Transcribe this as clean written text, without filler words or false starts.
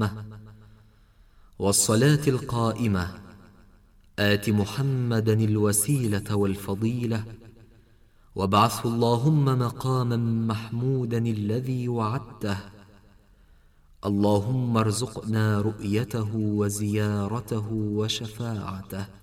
التامة والصلاة القائمة آت محمدا الوسيلة والفضيلة وابعثه اللهم مقاما محمودا الذي وعدته. اللهم ارزقنا رؤيته وزيارته وشفاعته.